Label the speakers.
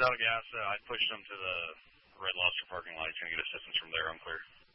Speaker 1: out of gas. I pushed him to the Red Lobster parking lot. He's going to get assistance from there. I'm clear.